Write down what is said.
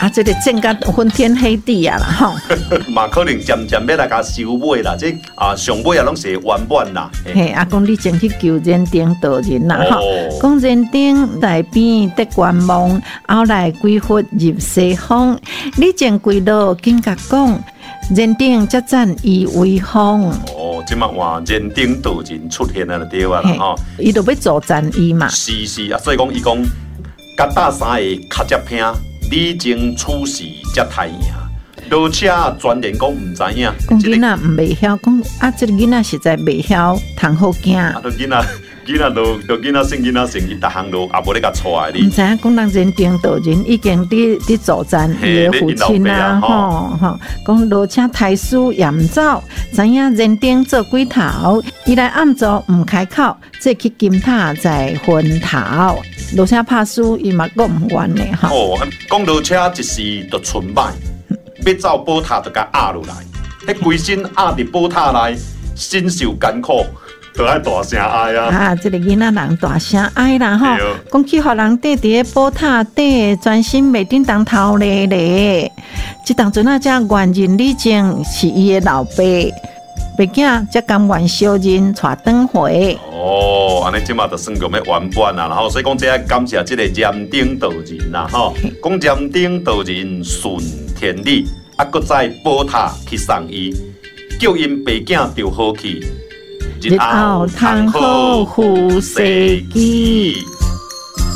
啊，这个战甲昏天黑地啊啦吼。 嘛可能渐渐要来甲收尾啦，这上尾啊拢是圆满啦。 嘿，啊，讲你前去求人丁道人啦吼，讲人丁内边得观望，后来归佛入西方，你前归路紧甲讲，人丁则赞伊为方。 即马换人丁道人出现了对啊啦吼， 伊就要助赞伊嘛。 是啊，所以讲伊讲，甲大三个较接拼，理情处事才太赢。落车全然讲唔知影， 讲囡仔唔袂晓，讲啊，这个囡仔实在袂晓通好行。 啊，都囡仔囡仔生，伊逐项都也无咧甲带你。 唔知影讲人人丁道人已经伫助赞伊的父亲啊，吼，讲落车太师也唔走，知影人丁做鬼头，伊来暗做唔开口，这去金塔在昏头。落车拍师伊嘛讲唔愿的吼。 哦，讲落车一时就存歹。要走宝塔就甲压落来，迄规身压伫宝塔内，身受艰苦，就爱大声哀啊！ 啊，这个囡仔人大声哀啦吼，讲去互人缀伫个宝塔底，专心袂顶当头咧咧。即当阵啊，才原认理情是伊的老爸，爸囝才甘愿小人带转回。 哦，安尼即马就算讲要圆满啦，然后所以讲这感谢这个炎顶道人啦，吼，讲炎顶道人顺天理，啊，搁再宝塔去送伊，叫因爸囝着好去， 日后通好富世纪。